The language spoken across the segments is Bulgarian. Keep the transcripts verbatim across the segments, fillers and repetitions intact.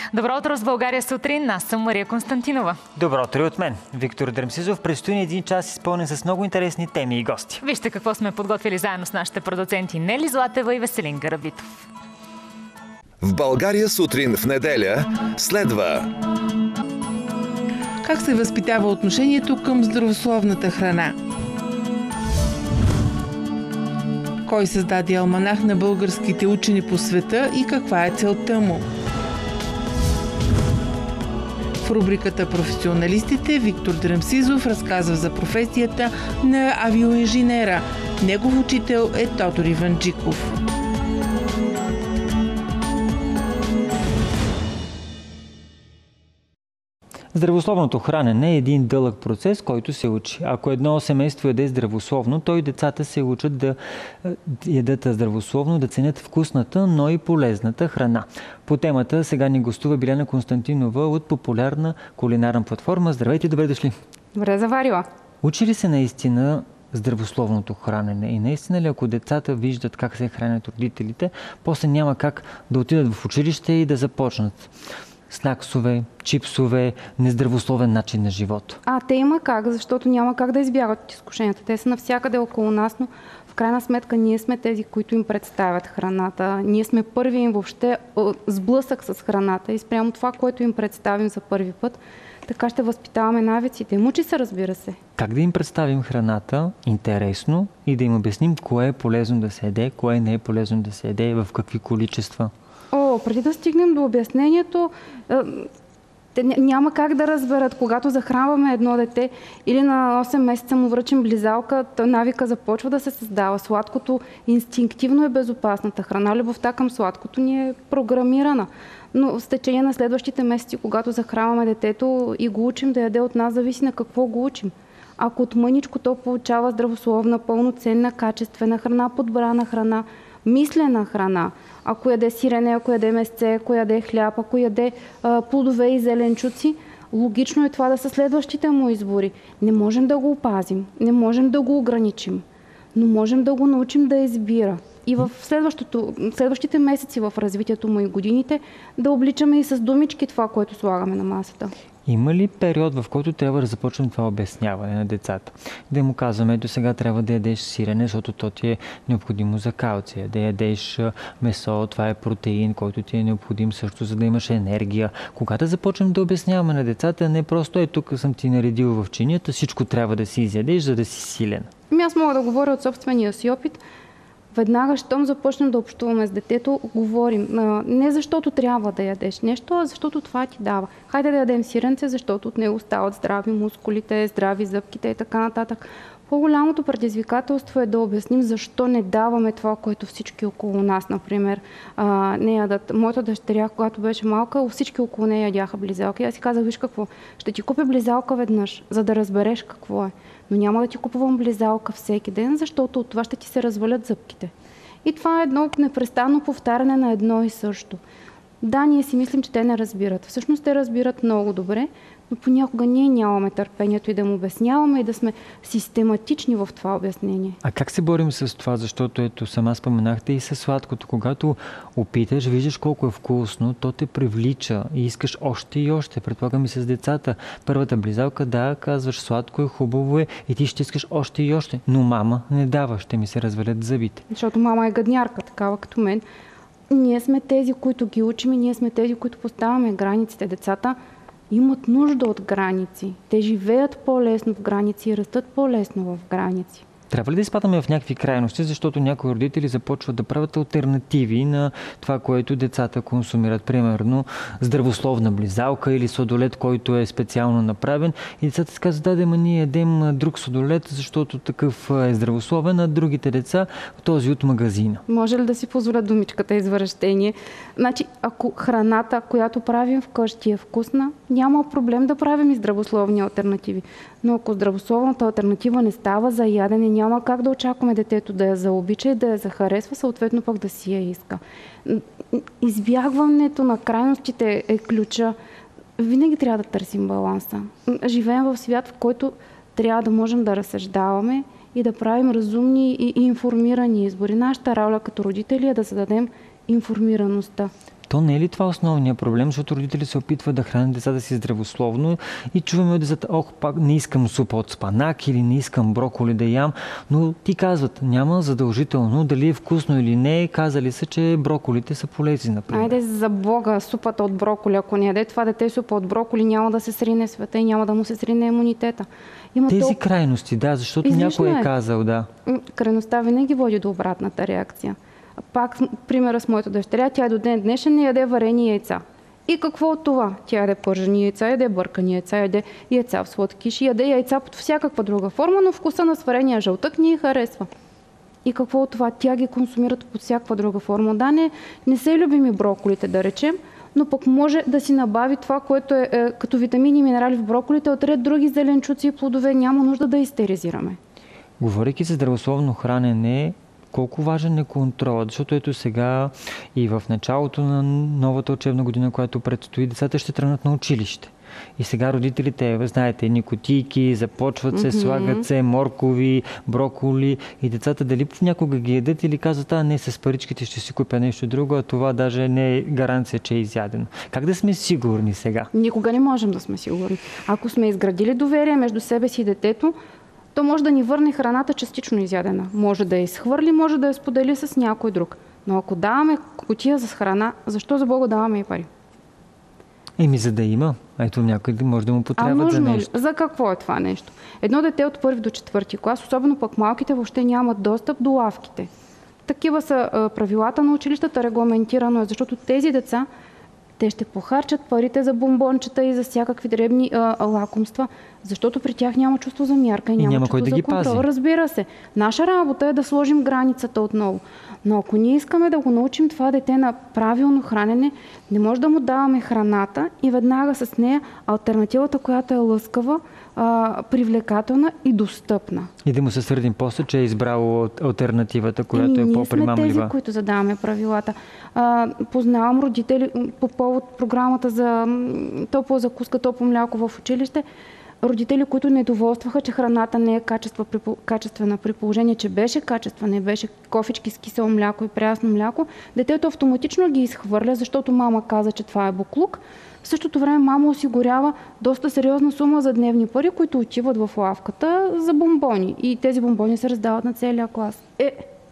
Добро утро с България сутрин. Аз съм Мария Константинова. Добро утро и от мен. Виктор Дремсизов. Предстои ни един час изпълнен с много интересни теми и гости. Вижте какво сме подготвили заедно с нашите продуценти Нели Златева и Веселин Гарабитов. В България сутрин в неделя следва: как се възпитава отношението към здравословната храна? Кой създаде алманах на българските учени по света и каква е целта му? В рубриката «Професионалистите» Виктор Дремсизов разказва за професията на авиоинженера. Негов учител е Тодор Иванджиков. Здравословното хранене е един дълъг процес, който се учи. Ако едно семейство яде здравословно, то и децата се учат да ядат здравословно, да ценят вкусната, но и полезната храна. По темата сега ни гостува Билена Константинова от популярна кулинарна платформа. Здравейте, добре дошли! Добре заварила! Учи ли се наистина здравословното хранене? И наистина ли, ако децата виждат как се хранят родителите, после няма как да отидат в училище и да започнат снаксове, чипсове, нездравословен начин на живот? А, те има как, защото няма как да избягат от изкушенията. Те са навсякъде около нас, но в крайна сметка ние сме тези, които им представят храната. Ние сме първи им въобще сблъсък с храната и спрямо това, което им представим за първи път, така ще възпитаваме навиците. Мучи се, разбира се. Как да им представим храната интересно и да им обясним кое е полезно да се яде, кое не е полезно да се яде, в какви количества? О, преди да стигнем до обяснението, те няма как да разберат, когато захранваме едно дете или на осем месеца му връчим близалка, навика започва да се създава. Сладкото инстинктивно е безопасната храна. Любовта към сладкото ни е програмирана. Но с течение на следващите месеци, когато захранваме детето и го учим да яде от нас, зависи на какво го учим. Ако от мъничко то получава здравословна, пълноценна, качествена храна, подбрана храна, мислена храна, ако яде сирене, ако яде месце, ако яде хляб, ако яде а, плодове и зеленчуци, логично е това да са следващите му избори. Не можем да го опазим, не можем да го ограничим, но можем да го научим да избира. И в следващите месеци в развитието му и годините да обличаме и с думички това, което слагаме на масата. Има ли период, в който трябва да започнем това обясняване на децата? Да му казваме, до сега трябва да ядеш сирене, защото то ти е необходимо за калция. Да ядеш месо, това е протеин, който ти е необходим също, за да имаш енергия. Когато да започнем да обясняваме на децата, не просто е тук съм ти наредил в чинията, всичко трябва да си изядеш, за да си силен. Ами аз мога да говоря от собствения си опит. Веднага, щом започнем да общуваме с детето, говорим. Не защото трябва да ядеш нещо, а защото това ти дава. Хайде да ядем сиренце, защото от него стават здрави мускулите, здрави зъбките и така нататък. По-голямото предизвикателство е да обясним защо не даваме това, което всички около нас, например, не ядат. Моята дъщеря, когато беше малка, всички около нея ядяха близалки. Аз си казах, виж какво, ще ти купя близалка веднъж, за да разбереш какво е. Но няма да ти купувам близалка всеки ден, защото от това ще ти се развалят зъбките. И това е едно непрестанно повтаряне на едно и също. Да, ние си мислим, че те не разбират. Всъщност те разбират много добре, но понякога ние нямаме търпението и да му обясняваме и да сме систематични в това обяснение. А как се борим с това? Защото ето сама споменахте и със сладкото. Когато опиташ, виждаш колко е вкусно, то те привлича и искаш още и още. Предполагам и с децата. Първата близалка, да, казваш сладко е, хубаво е и ти ще искаш още и още. Но мама не дава, ще ми се развалят зъбите. Защото мама е гаднярка, такава като мен. Ние сме тези, които ги учим и ние сме тези, които поставяме границите. Децата имат нужда от граници. Те живеят по-лесно в граници и растат по-лесно в граници. Трябва ли да изпадаме в някакви крайности, защото някои родители започват да правят алтернативи на това, което децата консумират? Примерно здравословна близалка или сладолед, който е специално направен. И децата си казват, да, да, ма ние ядем друг сладолед, защото такъв е здравословен, а другите деца този от магазина. Може ли да си позволят думичката извращение? Значи, ако храната, която правим вкъщи е вкусна, няма проблем да правим и здравословни алтернативи. Но ако здравословната алтернатива не става за ядене, няма как да очакваме детето да я заобича и да я захаресва, съответно пък да си я иска. Избягването на крайностите е ключа. Винаги трябва да търсим баланса. Живеем в свят, в който трябва да можем да разсъждаваме и да правим разумни и информирани избори. Нашата роля като родители е да зададем информираността. То не е ли това основният проблем, защото родители се опитват да хранят децата си здравословно и чуваме от децата, ох, пак не искам супа от спанак или не искам броколи да ям, но ти казват, няма задължително дали е вкусно или не, казали са, че броколите са полезни, например. Айде за Бога, супата от броколи, ако не яде това дете супа от броколи, няма да се срине света и няма да му се срине имунитета. Има Тези толкова... крайности, да, защото Излишно някой е е. казал, да. Крайността винаги води до обратната реакция. Пак примера с моята дъщеря, тя до ден днешен не яде варени яйца. И какво от това? Тя яде пържени яйца, яде бъркани яйца, яде яйца в сладкиш, яде яйца под всякаква друга форма, но вкуса на сварения жълтък ни й харесва. И какво от това? Тя ги консумират под всякаква друга форма. Да, не, не са любими броколите, да речем, но пък може да си набави това, което е, е като витамини и минерали в броколите, от ред други зеленчуци и плодове. Няма нужда да истеризираме. Говорейки за здравословно хранене, колко важен е контролът, защото ето сега и в началото на новата учебна година, която предстои, децата ще тръгнат на училище. И сега родителите, знаете, никотийки, започват се, mm-hmm. слагат се моркови, броколи и децата дали някога ги ядат или казват, а не, с паричките ще си купя нещо друго, а това даже не е гаранция, че е изядено. Как да сме сигурни сега? Никога не можем да сме сигурни. Ако сме изградили доверие между себе си и детето, то може да ни върне храната частично изядена. Може да я изхвърли, може да я сподели с някой друг. Но ако даваме кутия за храна, защо за Бога даваме и пари? Еми, за да има. Ето някой може да му потребват за нещо. Ли? За какво е това нещо? Едно дете от първи до четвърти клас, особено пък малките, въобще нямат достъп до лавките. Такива са а, правилата на училищата, регламентирано е, защото тези деца, те ще похарчат парите за бомбончета и за всякакви дребни а, лакомства, защото при тях няма чувство за мярка и, и няма, няма чувство кой да за ги контрол. пази. Разбира се. Наша работа е да сложим границата отново. Но ако ние искаме да го научим това дете на правилно хранене, не може да му даваме храната и веднага с нея алтернативата, която е лъскава, а, привлекателна и достъпна. И да му се сърдим после, че е избрало алтернативата, която и е по-примамлива. Ние сме тези, които задаваме правилата. А, познавам родители по повод програмата за топла закуска, топло мляко в училище, родители, които недоволстваха, че храната не е качествена при положение, че беше качествена, не беше кофички с кисело мляко и прясно мляко, детето автоматично ги изхвърля, защото мама каза, че това е буклук. В същото време мама осигурява доста сериозна сума за дневни пари, които отиват в лавката за бомбони. И тези бомбони се раздават на целия клас. Е,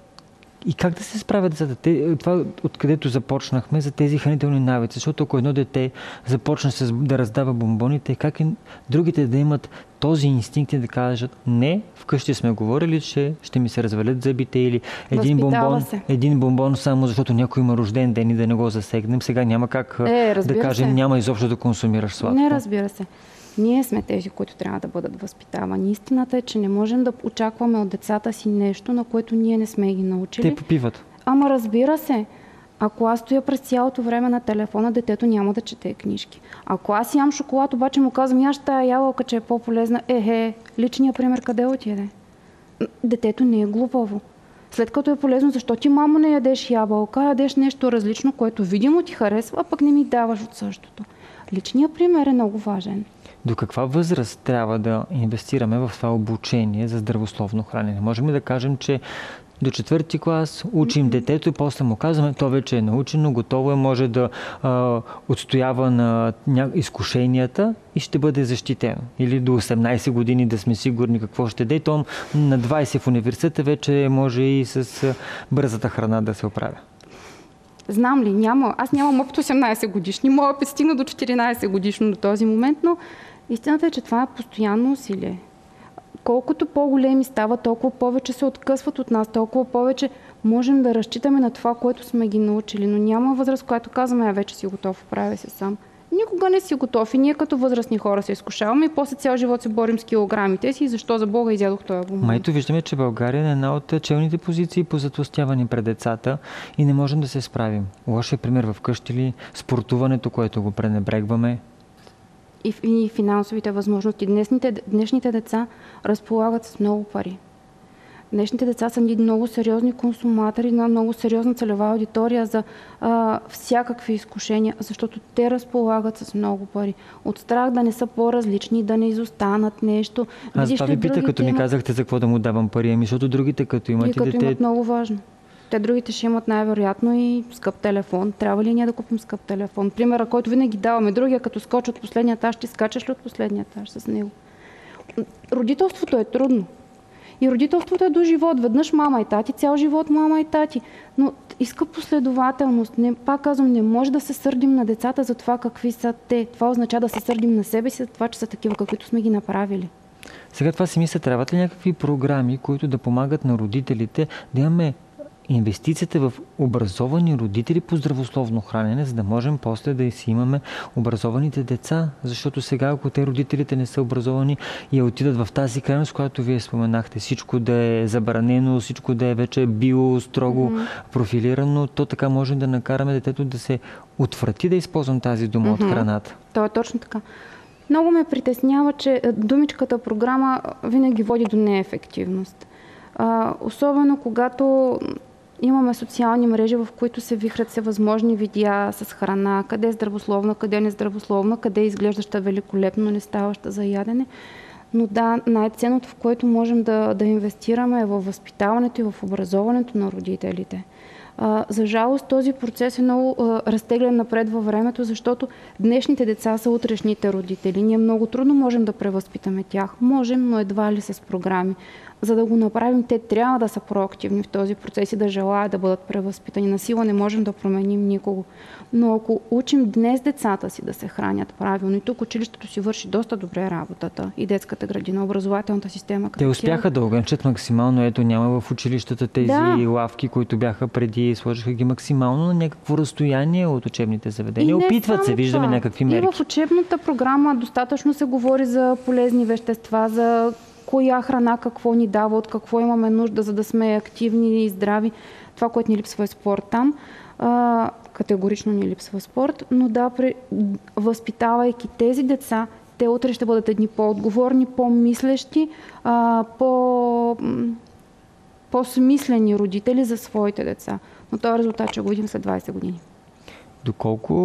И как да се справят децата? Те, това, откъдето започнахме, за тези хранителни навици. Защото ако едно дете започне с, да раздава бомбоните, как и другите да имат този инстинкт и да кажат, не, вкъщи сме говорили, че ще ми се развалят зъбите или един бомбон, един бомбон само защото някой има рожден ден и да не го засегнем. Сега няма как е, да кажем, се. няма изобщо да консумираш сладко. Не, разбира се. Ние сме тези, които трябва да бъдат възпитавани. Истината е, че не можем да очакваме от децата си нещо, на което ние не сме ги научили. Те попиват. Ама разбира се, ако аз стоя през цялото време на телефона, детето няма да чете книжки. Ако аз ям шоколад, обаче му казвам, яш тая ябълка, че е по-полезна, ехе, личният пример къде отиде? Детето не е глупаво. След като е полезно, защо ти, мамо, не ядеш ябълка, ядеш нещо различно, което видимо ти харесва, а пък не ми даваш от същото. Личният пример е много важен. До каква възраст трябва да инвестираме в това обучение за здравословно хранене? Можем ли да кажем, че до четвърти клас учим mm-hmm. детето и после му казваме, то вече е научено, готово е, може да а, отстоява на ня... изкушенията и ще бъде защитено. Или до осемнайсет години да сме сигурни какво ще даде. То на двайсет в университета вече може и с бързата храна да се оправя. Знам ли, няма. Аз нямам опит осемнайсет годишни. Моят опит стигна до четиринайсет годишно до този момент, но истината е, че това е постоянно усилие. Колкото по-големи стават, толкова повече се откъсват от нас, толкова повече можем да разчитаме на това, което сме ги научили. Но няма възраст, която казваме, а вече си готов, прави се сам. Никога не си готов и ние като възрастни хора се изкушаваме и после цял живот се борим с килограмите си и защо за Бога изядох този бомбон. Майто виждаме, че България е една от челните позиции по затлъстяване пред децата и не можем да се справим. Лошия пример вкъщи ли, спортуването, което го пренебрегваме? И, и финансовите възможности. Днешните, днешните деца разполагат с много пари. Днешните деца са много сериозни консуматори на много сериозна целева аудитория за а, всякакви изкушения, защото те разполагат с много пари. От страх да не са по-различни, да не изостанат нещо. Аз това ви пита, като ми казахте за какво да му давам пари, ами защото другите като имат и, и като дете... имат много важно. те другите ще имат най-вероятно и скъп телефон. Трябва ли ние да купим скъп телефон? Примера, който винаги даваме. Другия, като скочи от последния етаж, ти скачаш ли от последния етаж с него? Родителството е трудно. И родителството е до живот. Веднъж мама и тати, цял живот мама и тати. Но иска последователност. Не, пак казвам, не може да се сърдим на децата за това какви са те. Това означава да се сърдим на себе си за това, че са такива, каквито сме ги направили. Сега това си мисля, трябват ли някакви програми, които да помагат на родителите да имаме инвестицията в образовани родители по здравословно хранене, за да можем после да си имаме образованите деца. Защото сега, ако те родителите не са образовани и отидат в тази крайност, която вие споменахте, всичко да е забранено, всичко да е вече био строго mm-hmm. профилирано, то така може да накараме детето да се отврати да използвам тази дума mm-hmm. от храната. То е точно така. Много ме притеснява, че думичката програма винаги води до неефективност. А, особено когато имаме социални мрежи, в които се вихрят всевъзможни видеа с храна, къде е здравословна, къде е нездравословна, къде е изглеждаща великолепно, не ставаща за ядене. Но да, най-ценното, в което можем да, да инвестираме е във възпитаването и в образоването на родителите. А, за жалост този процес е много а, разтеглен напред във времето, защото днешните деца са утрешните родители. Ние много трудно можем да превъзпитаме тях. Можем, но едва ли с програми. За да го направим, те трябва да са проактивни в този процес и да желаят да бъдат превъзпитани. На сила не можем да променим никого. Но ако учим днес децата си да се хранят правилно, и тук училището си върши доста добре работата, и детската градина, образователната система. Те успяха да ограничат максимално. Ето, няма в училищата тези да. лавки, които бяха преди, сложиха ги максимално на някакво разстояние от учебните заведения. Опитват се, виждаме това. някакви мерки. И в учебната програма достатъчно се говори за полезни вещества, за коя храна какво ни дава, от какво имаме нужда, за да сме активни и здрави. Това, което ни липсва е спорт там. А, категорично ни липсва спорт, но да, при, възпитавайки тези деца, те утре ще бъдат едни по-отговорни, по-мислещи, а, по, по-смислени родители за своите деца. Но този резултат ще го видим след двайсет години. Доколко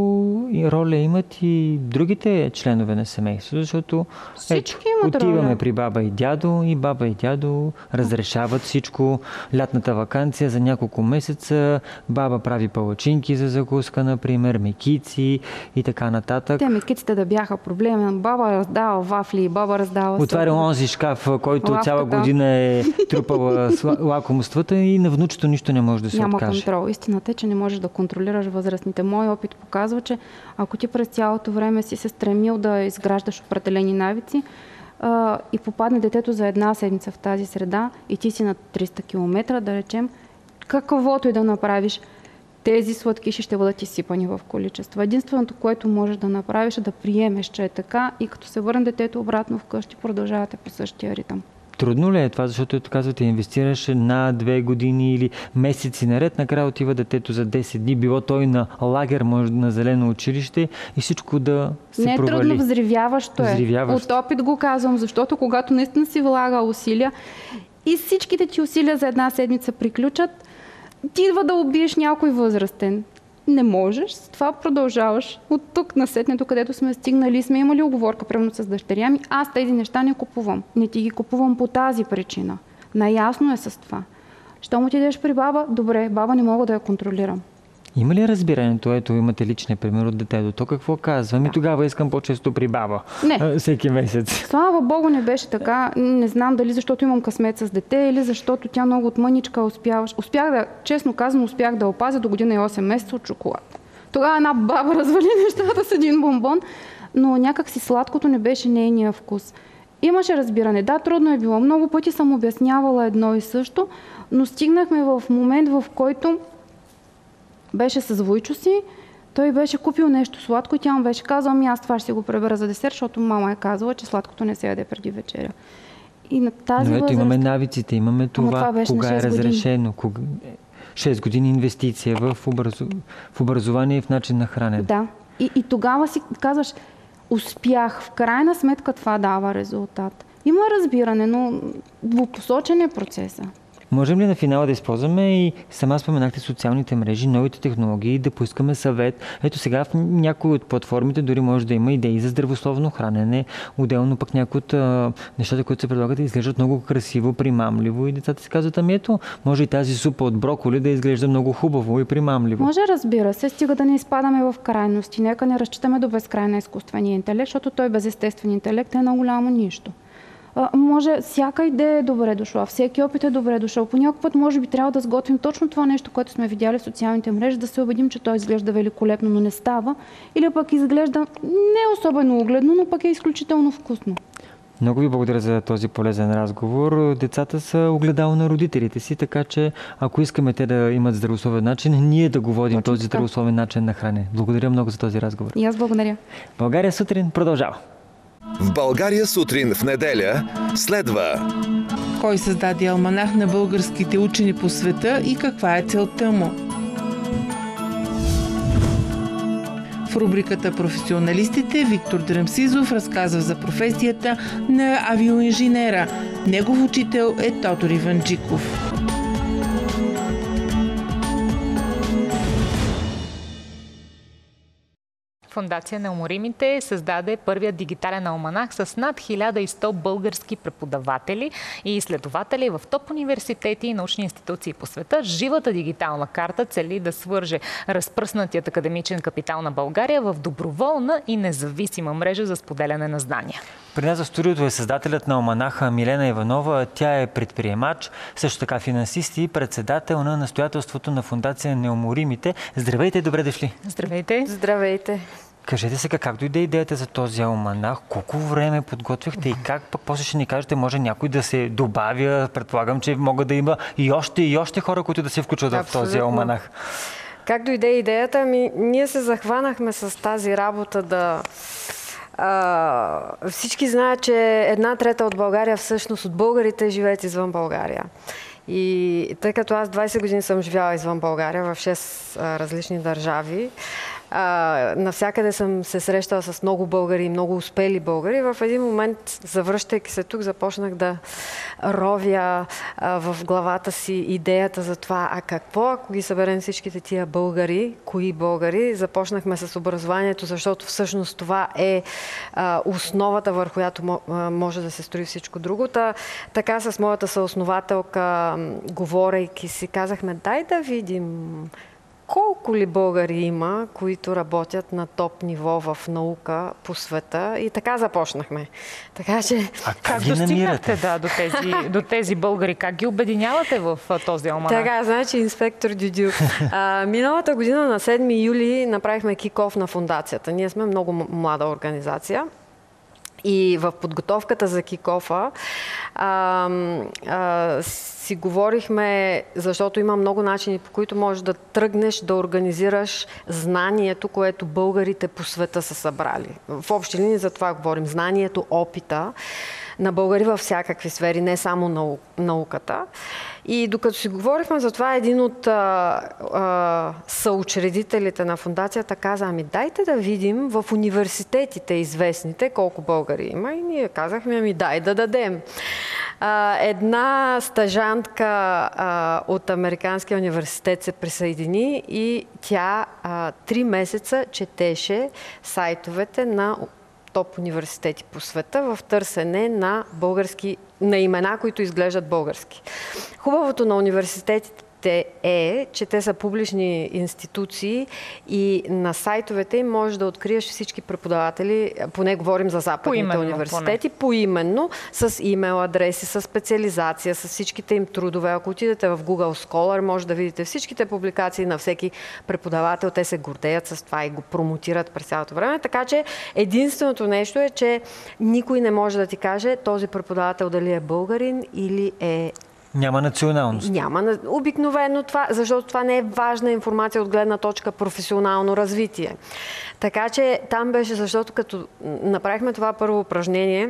роля имат и другите членове на семейството, защото ето, отиваме роля. при баба и дядо и баба и дядо разрешават всичко. Лятната ваканция за няколко месеца, баба прави палачинки за закуска, например, мекици и така нататък. Те мекиците да бяха проблема. Баба раздава вафли, баба раздава... Отваря онзи шкаф, който лавката. Цяла година е трупала лакомствата и на внучето нищо не може да се Няма откаже. Няма контрол. Истината е, че не можеш да контролираш възрастните. Мой опит показва, че ако ти през цялото време си се стремил да изграждаш определени навици а, и попадне детето за една седмица в тази среда и ти си на триста километра, да речем, каквото и да направиш, тези сладкиши ще бъдат изсипани в количество. Единственото, което можеш да направиш е да приемеш, че е така и като се върне детето обратно вкъщи, продължавате по същия ритъм. Трудно ли е това, защото ето казвате, инвестираш една, две години или месеци наред, накрая отива детето за десет дни, било той на лагер, може на зелено училище и всичко да се Не е провали. трудно, взривяващо е. Взривяващо. От опит го казвам, защото когато наистина си влага усилия и всичките ти усилия за една седмица приключат, ти идва да убиеш някой възрастен. Не можеш, с това продължаваш. От тук насетнето, където сме стигнали, сме имали уговорка, примерно с дъщеря ми, аз тези неща не купувам. Не ти ги купувам по тази причина. Наясно е с това. Щом отидеш при баба, добре, баба не мога да я контролирам. Има ли разбирането? Ето, имате личния пример от детето. То какво казва? Ми да. Тогава искам по-често при баба. Не. Всеки месец. Слава Богу, не беше така. Не знам дали защото имам късмет с дете или защото тя много от мъничка успяваш. Успях да, честно казано, успях да опазя до година и осем месеца от шоколад. Тогава една баба развали нещата с един бомбон, но някак си сладкото не беше нейния вкус. Имаше разбиране. Да, трудно е било. Много пъти съм обяснявала едно и също, но стигнахме в момент, в който беше с Войчо си, той беше купил нещо сладко и тя му беше казала, ами аз това ще си го пребера за десерт, защото мама е казала, че сладкото не се яде преди вечеря. И на тази Но ето възраст... имаме навиците, имаме това, това кога е разрешено, кога... шест години инвестиция в, образу... в образование и в начин на хранене. Да, и, и тогава си казваш, успях, в крайна сметка това дава резултат. Има разбиране, но двупосочен е процеса. Можем ли на финала да използваме и сама споменахте социалните мрежи, новите технологии, да поискаме съвет? Ето сега в някои от платформите дори може да има идеи за здравословно хранене, отделно пък някои от а, нещата, които се предлагат, изглеждат много красиво, примамливо и децата си казват, ами ето, може и тази супа от броколи да изглежда много хубаво и примамливо. Може, разбира се, стига да не изпадаме в крайности. Нека не разчитаме до безкрай на изкуствения интелект, защото той без естествен интелект е на голямо нищо. А, може, всяка идея е добре дошла, всеки опит е добре дошъл. По някакъв път може би трябва да сготвим точно това нещо, което сме видяли в социалните мрежи, да се убедим, че той изглежда великолепно, но не става. Или пък изглежда не особено огледно, но пък е изключително вкусно. Много ви благодаря за този полезен разговор. Децата са огледало на родителите си, така че ако искаме те да имат здравословен начин, ние да го водим този здравословен начин на хранене. Благодаря много за този разговор. И аз благодаря. България сутрин продължава. В България сутрин в неделя следва Кой създаде алманах на българските учени по света и каква е целта му? В рубриката «Професионалистите» Виктор Дремсизов разказва за професията на авиоинженера. Негов учител е Тодор Иванджиков. Фондация Неуморимите създаде първият дигитален алманах с над хиляда и сто български преподаватели и изследователи в топ университети и научни институции по света. Живата дигитална карта цели да свърже разпръснатият академичен капитал на България в доброволна и независима мрежа за споделяне на знания. При нас в студиото е създателят на алманаха Милена Иванова. Тя е предприемач, също така финансист и председател на настоятелството на Фондация Неуморимите. Здравейте, добре дошли! Здравейте! Здравейте! Кажете сега, как дойде идеята за този алманах? Колко време подготвихте и как пък после ще ни кажете, може някой да се добавя? Предполагам, че могат да има и още и още хора, които да се включват в този алманах. Как дойде идеята? Ми, ние се захванахме с тази работа да... А, всички знаят, че една трета от България, всъщност от българите, живеят извън България. И тъй като аз двайсет години съм живяла извън България, в шест а, различни държави, а, навсякъде съм се срещала с много българи и много успели българи. В един момент, завръщайки се тук, започнах да ровя а, в главата си идеята за това, а какво, ако ги съберем всичките тия българи, кои българи? Започнахме с образованието, защото всъщност това е а, основата, върху която може да се строи всичко друго. Та, така с моята съоснователка, говорейки си, казахме, дай да видим колко ли българи има, които работят на топ ниво в наука по света. И така започнахме. Така че... А как ги достигнахте да, до, тези, до тези българи? Как ги обединявате в този алманах? Така, значи инспектор Дюдю. А, миналата година на седми юли направихме кик-оф на фондацията. Ние сме много млада организация. И в подготовката за кик-офа а, а, си говорихме, защото има много начини, по които можеш да тръгнеш да организираш знанието, което българите по света са събрали. В общи линии за това говорим. Знанието, опита на българи във всякакви сфери, не само нау, науката. И докато си говорихме за това, един от а, а, съучредителите на фондацията каза, ами дайте да видим в университетите известните колко българи има. И ние казахме, ами дай да дадем. А, една стажантка а, от Американския университет се присъедини и тя а, три месеца четеше сайтовете на топ университети по света в търсене на български, на имена, които изглеждат български. Хубавото на университетите е, че те са публични институции и на сайтовете им можеш да откриеш всички преподаватели, поне говорим за западните поименно, университети, поне. Поименно, с имейл адреси, с специализация, с всичките им трудове. Ако отидете в Google Scholar, може да видите всичките публикации на всеки преподавател. Те се гордеят с това и го промотират през цялото време. Така че единственото нещо е, че никой не може да ти каже този преподавател дали е българин или е Няма националност. Няма. Обикновено това, защото това не е важна информация от гледна точка професионално развитие. Така че там беше, защото като направихме това първо упражнение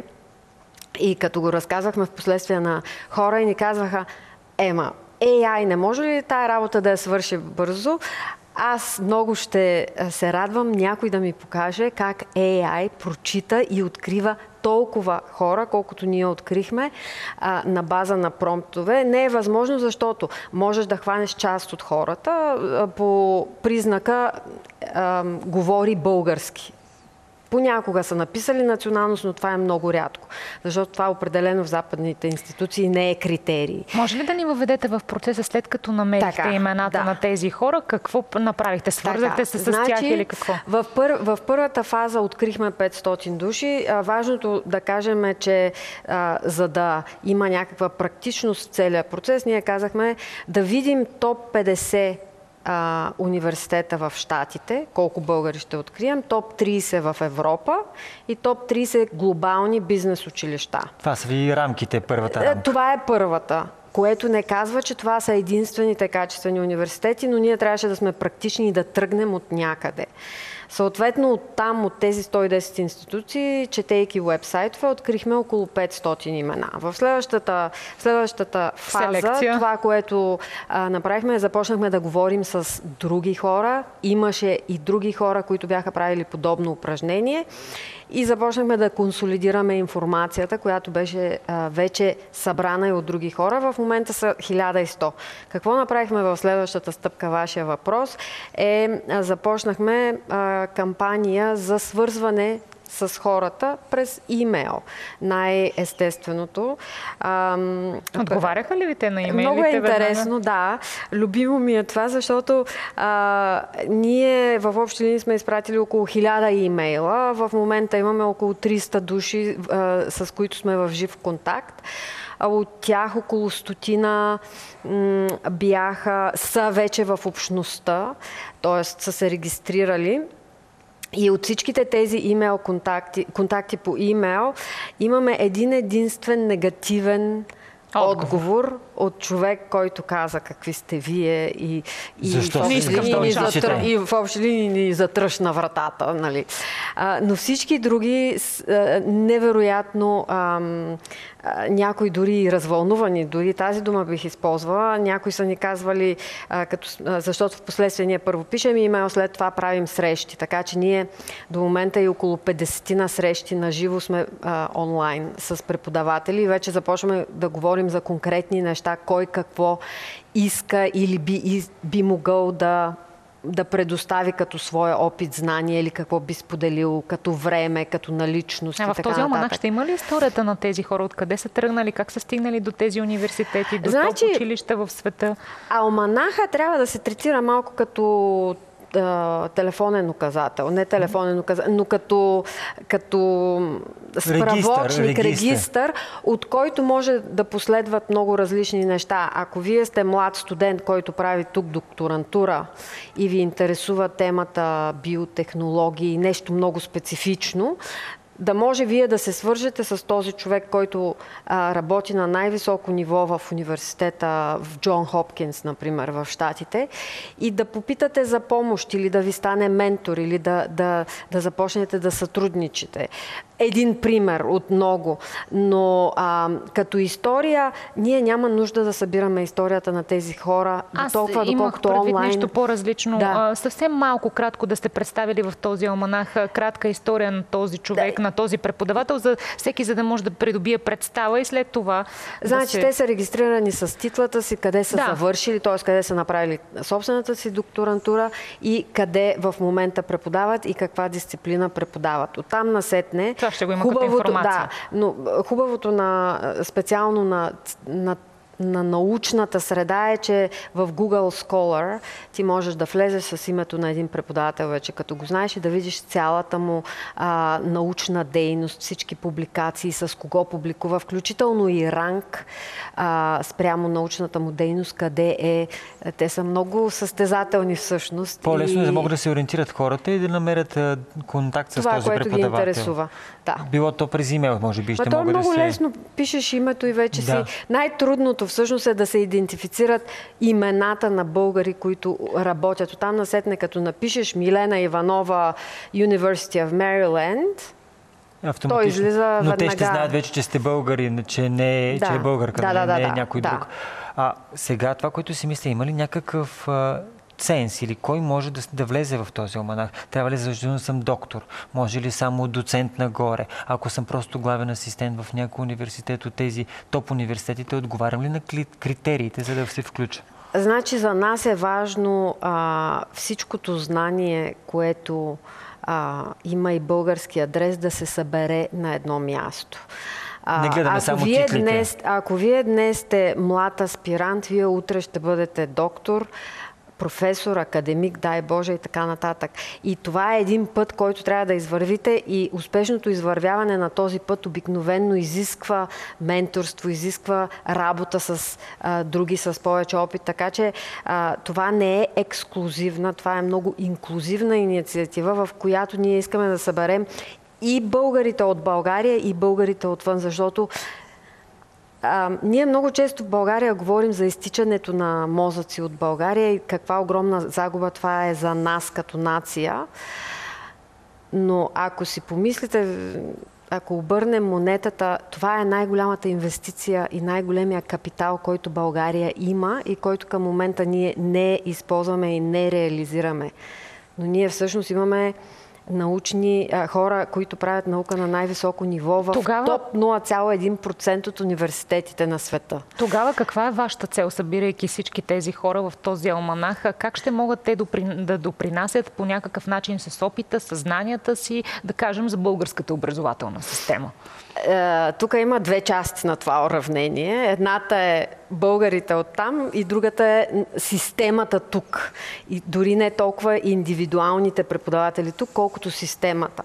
и като го разказвахме в последствие на хора и ни казваха, ема, Ей Ай не може ли тая работа да я свърши бързо? Аз много ще се радвам някой да ми покаже как Ей Ай прочита и открива толкова хора, колкото ние открихме а, на база на промптове. Не е възможно, защото можеш да хванеш част от хората а, по признака а, говори български. Понякога са написали националност, но това е много рядко, защото това определено в западните институции не е критерий. Може ли да ни въведете в процеса, след като намерихте така, имената да. на тези хора? Какво направихте? Свързахте се с значи, тях или какво? В, пър, в първата фаза открихме петстотин души. А, важното да кажем е, че а, за да има някаква практичност в целия процес, ние казахме да видим топ петдесет Uh, университета в Щатите, колко българи ще открием, топ трийсет в Европа и топ трийсет глобални бизнес училища. Това са ви рамките, първата рамка. Това е първата, което не казва, че това са единствените качествени университети, но ние трябваше да сме практични и да тръгнем от някъде. Съответно, от там, от тези сто и десет институции, четейки уебсайтове, открихме около петстотин имена. В следващата, следващата фаза, селекция. Това, което а, направихме, започнахме да говорим с други хора. Имаше и други хора, които бяха правили подобно упражнение. И започнахме да консолидираме информацията, която беше а, вече събрана и от други хора. В момента са хиляда и сто. Какво направихме в следващата стъпка, вашия въпрос, е а, започнахме а, кампания за свързване с хората през имейл. Най-естественото. Отговаряха ли ви те на имейлите? Много е интересно, да. Любимо ми е това, защото а, ние в общи линии сме изпратили около хиляда имейла. В момента имаме около триста души, а, с които сме в жив контакт. А от тях около стотина м, бяха, са вече в общността, т.е. са се регистрирали. И от всичките тези имейл контакти, контакти по имейл имаме един единствен негативен отговор, отговор от човек, който каза какви сте вие и, и, Защо? в, общи линии, да затр... и в общи линии ни затръшна вратата. Нали? А, но всички други а, невероятно ам, а, някои дори развълнувани, дори тази дума бих използвала. Някои са ни казвали, а, като, а, защото в последствие ние първо пишем имейл, след това правим срещи. Така че ние до момента и около петдесет на срещи на живо сме а, онлайн с преподаватели и вече започваме да говорим за конкретни неща, кой какво иска или би, би могъл да, да предостави като своя опит, знание или какво би споделил като време, като наличност и а в така този алманах нататък. ще има ли историята на тези хора? Откъде са тръгнали? Как са стигнали до тези университети, до значи, топ училища в света? Алманаха трябва да се третира малко като телефонен указател, не телефонен указател, но като, като справочник, регистър, регистър, от който може да последват много различни неща. Ако вие сте млад студент, който прави тук докторантура и ви интересува темата биотехнологии, нещо много специфично, да може вие да се свържете с този човек, който а, работи на най-високо ниво в университета в Джон Хопкинс, например, в Щатите, и да попитате за помощ или да ви стане ментор, или да, да, да започнете да сътрудничите. Един пример от много, но а, като история ние няма нужда да събираме историята на тези хора до толкова, доколкото онлайн. Аз имах нещо по-различно. Да. А, съвсем малко кратко да сте представили в този алманах кратка история на този човек, да. на този преподавател, за всеки, за да може да придобие представа и след това... Значи да се... те са регистрирани с титлата си, къде са да. завършили, т.е. къде са направили собствената си докторантура и къде в момента преподават и каква дисциплина преподават. Оттам насетне... Това ще го има като информация. Да, но хубавото на, специално на, на на научната среда е, че в Google Scholar ти можеш да влезеш с името на един преподавател вече, като го знаеш, и да видиш цялата му а, научна дейност, всички публикации, с кого публикува, включително и ранг а, спрямо научната му дейност, къде е. Те са много състезателни всъщност. По-лесно и... е да могат да се ориентират хората и да намерят а, контакт с това, този преподавател. Това, което ги интересува. Да. Било то през имейл, може би, ще Ма могат да се... много лесно пишеш името и вече да. си. Най-трудното всъщност е да се идентифицират имената на българи, които работят. Оттам насетне, като напишеш Милена Иванова, University of Maryland, той излиза Но веднага. те ще знаят вече, че сте българи, че, не, да. че е българка, да, да, не да, е да, някой да. друг. А сега това, което си мисля, има ли някакъв а, ценз или кой може да, да влезе в този алманах? Трябва ли задължително да съм доктор? Може ли само доцент нагоре? Ако съм просто главен асистент в някой университет от тези топ университетите, отговарям ли на критериите, за да се включа? Значи за нас е важно а, всичкото знание, което а, има и български адрес, да се събере на едно място. Не гледаме ако само вие титлите. Днес, ако вие днес сте млад аспирант, вие утре ще бъдете доктор, професор, академик, дай Боже и така нататък. И това е един път, който трябва да извървите и успешното извървяване на този път обикновенно изисква менторство, изисква работа с а, други с повече опит. Така че а, това не е ексклузивна, това е много инклюзивна инициатива, в която ние искаме да съберем и българите от България, и българите отвън, защото А, ние много често в България говорим за изтичането на мозъци от България и каква огромна загуба това е за нас като нация. Но ако си помислите, ако обърнем монетата, това е най-голямата инвестиция и най-големия капитал, който България има и който към момента ние не използваме и не реализираме. Но ние всъщност имаме научни а, хора, които правят наука на най-високо ниво в Тогава... топ нула цяло един процент от университетите на света. Тогава каква е вашата цел, събирайки всички тези хора в този алманах? Как ще могат те да допринасят по някакъв начин с опита, с знанията си, да кажем, за българската образователна система? Е, тук има две части на това уравнение. Едната е българите оттам и другата е системата тук. И дори не толкова индивидуалните преподаватели тук, колкото системата.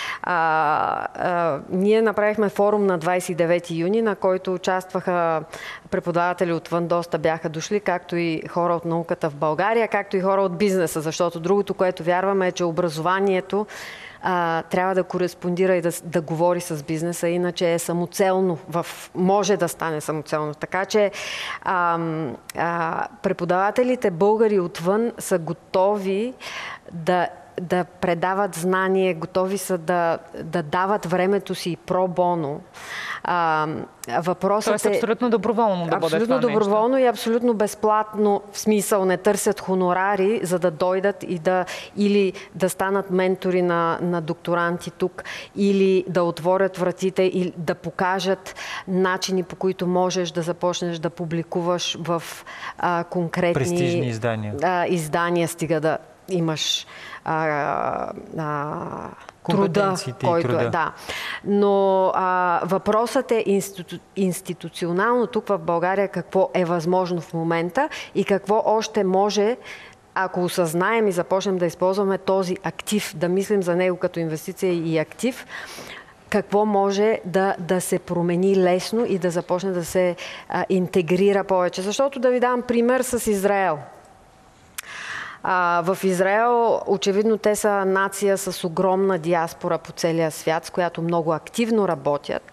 А, а, ние направихме форум на двадесет и девети юни, на който участваха преподаватели отвън, доста бяха дошли, както и хора от науката в България, както и хора от бизнеса, защото другото, което вярваме е, че образованието а, трябва да кореспондира и да, да говори с бизнеса, иначе е самоцелно, в, може да стане самоцелно. Така че а, а, преподавателите българи отвън са готови да да предават знание, готови са да, да дават времето си про-боно. А, въпросът Тоест е абсолютно доброволно да бъде това нещо. Абсолютно доброволно и абсолютно безплатно, в смисъл не търсят хонорари, за да дойдат и да или да станат ментори на, на докторанти тук, или да отворят вратите и да покажат начини, по които можеш да започнеш да публикуваш в а, конкретни престижни издания. А, издания, стига да имаш а, а, труда, който труда. е. Да. Но а, въпросът е институ, институционално тук в България какво е възможно в момента и какво още може, ако осъзнаем и започнем да използваме този актив, да мислим за него като инвестиция и актив, какво може да, да се промени лесно и да започне да се а, интегрира повече. Защото да ви дам пример с Израел. В Израел, очевидно, те са нация с огромна диаспора по целия свят, с която много активно работят.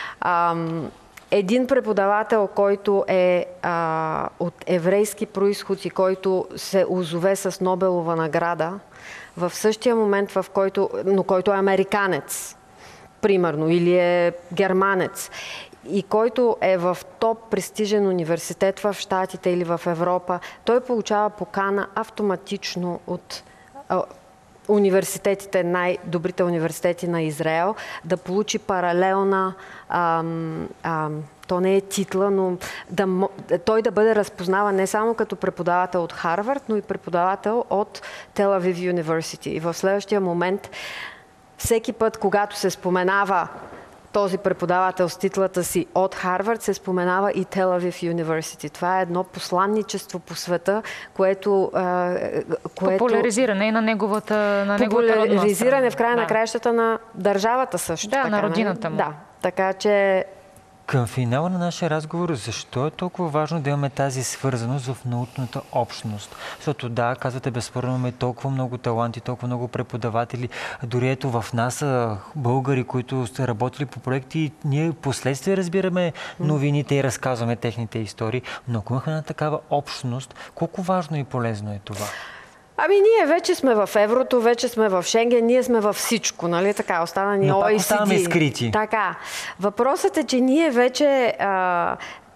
Един преподавател, който е а, от еврейски произход и който се озове с Нобелова награда, в същия момент, в който, но който е американец, примерно, или е германец, и който е в топ престижен университет в Щатите или в Европа, той получава покана автоматично от а, университетите, най-добрите университети на Израел, да получи паралелна, а, а, то не е титла, но да, той да бъде разпознаван не само като преподавател от Харвард, но и преподавател от Тел Авив University. И в следващия момент, всеки път, когато се споменава този преподавател с титлата си от Харвард, се споменава и Тел Авив University. Това е едно посланничество по света, което... което популяризиране и на неговата, на неговата родна популяризиране в края да. на краищата на държавата също. Да, така, на родината му. Да, така че... Към финала на нашия разговор, защо е толкова важно да имаме тази свързаност в научната общност? Защото да, казвате, безспорно имаме толкова много таланти, толкова много преподаватели. Дори ето в нас са българи, които сте работили по проекти и ние последствие разбираме новините и разказваме техните истории. Но ако имахме на такава общност, колко важно и полезно е това? Ами ние вече сме в еврото, вече сме в Шенген, ние сме във всичко, нали така, остана ни О И Си Ди. Но пак оставаме скрити. Така. Въпросът е, че ние вече а,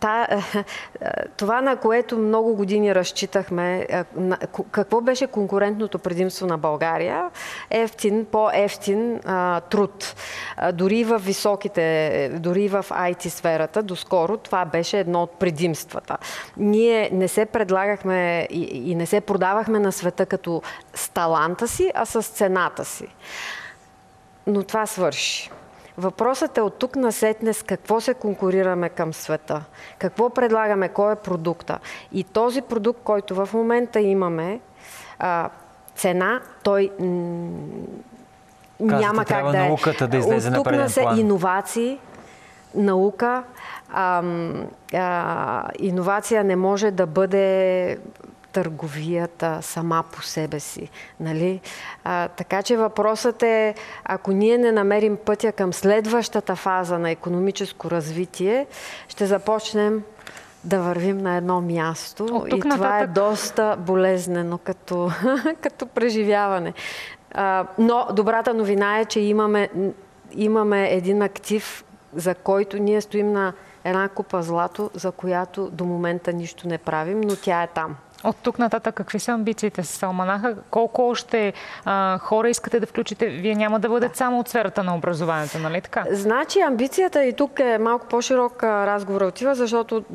та, това, на което много години разчитахме, какво беше конкурентното предимство на България? Ефтин, по-ефтин а, труд. А, дори в високите, дори в ай ти сферата, доскоро това беше едно от предимствата. Ние не се предлагахме и, и не се продавахме на света като с таланта си, а с цената си. Но това свърши. Въпросът е от тук насетне с какво се конкурираме към света. Какво предлагаме, кой е продукта. И този продукт, който в момента имаме, а, цена, той м- няма как да е. Науката да излезе на преден план. Иновации, наука. А, а, иновация не може да бъде търговията сама по себе си. Нали? А, така че въпросът е, ако ние не намерим пътя към следващата фаза на икономическо развитие, ще започнем да вървим на едно място. И това нататък... е доста болезнено като, като преживяване. А, но добрата новина е, че имаме, имаме един актив, за който ние стоим на една купа злато, за която до момента нищо не правим, но тя е там. От тук нататък какви са амбициите с Алманаха? Колко още а, хора искате да включите? Вие няма да бъдете само от сферата на образованието, нали така? Значи амбицията и тук е малко по-широк разговор отива, защото